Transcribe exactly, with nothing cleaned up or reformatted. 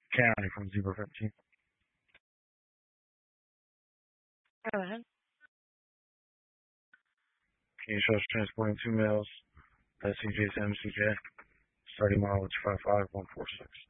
County from Zebra fifteen. Go ahead. Can you show us transporting two males, S C J to M C J, starting mileage five five one four six.